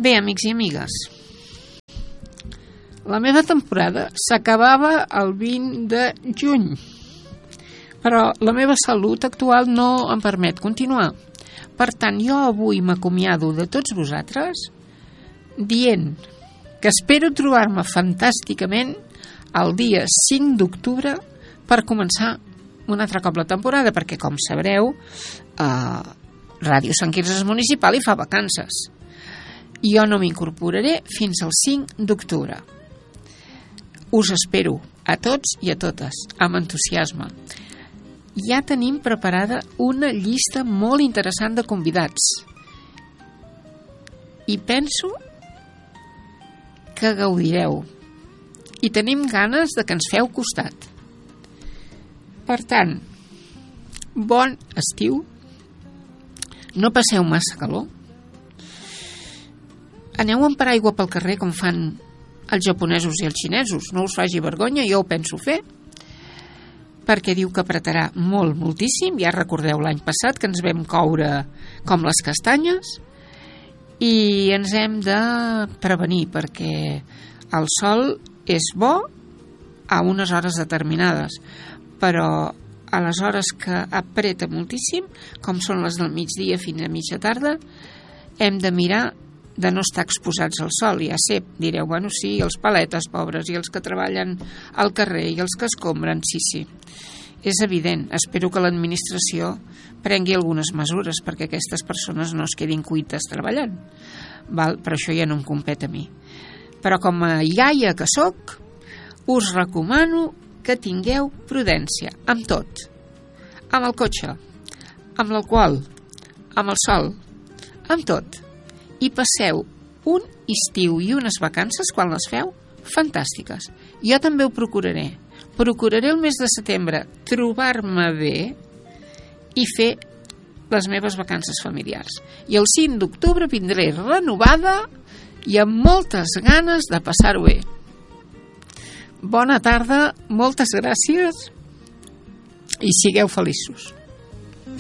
Bé, amics i amigues, la meva temporada s'acabava el 20 de juny, però la meva salut actual no em permet continuar. Per tant, jo avui m'acomiado de tots vosaltres dient que espero trobar-me fantàsticament el dia 5 d'octubre per començar un altre cop la temporada, perquè, com sabreu, Ràdio Sant Quirze Municipal hi fa vacances. Jo no m'incorporaré fins al 5 d'octubre. Us espero a tots i a totes, amb entusiasme. Ja tenim preparada una llista molt interessant de convidats. I penso que gaudireu. I tenim ganes de que ens feu costat. Per tant, bon estiu. No passeu massa calor. Aneu amb paraigua pel carrer com fan els japonesos i els xinesos. No us faci vergonya, jo ho penso fer, perquè diu que apretarà molt, moltíssim. Ja recordeu l'any passat que ens vam coure com les castanyes, i ens hem de prevenir, perquè el sol és bo a unes hores determinades, però a les hores que apreta moltíssim, com són les del migdia fins a mitja tarda, hem de mirar de no estar exposats al sol. Ja sé, direu, bueno, sí, els paletes pobres i els que treballen al carrer i els que escombren, sí. És evident. Espero que l'administració prengui algunes mesures perquè aquestes persones no es quedin cuites treballant. Però això ja no em compet a mi. Però com a iaia que sóc, us recomano que tingueu prudència amb tot. Amb el cotxe, amb l'alcohol, amb el sol, amb tot. I passeu un estiu i unes vacances, quan les feu, fantàstiques. Jo també ho procuraré. Procuraré el mes de setembre trobar-me bé i fer les meves vacances familiars. I el 5 d'octubre vindré renovada i amb moltes ganes de passar-ho bé. Bona tarda, moltes gràcies i sigueu feliços.